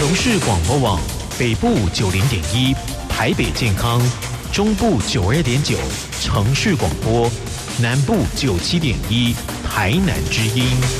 城市广播网北部90.1，台北健康，中部92.9，城市广播，南部97.1，台南之音。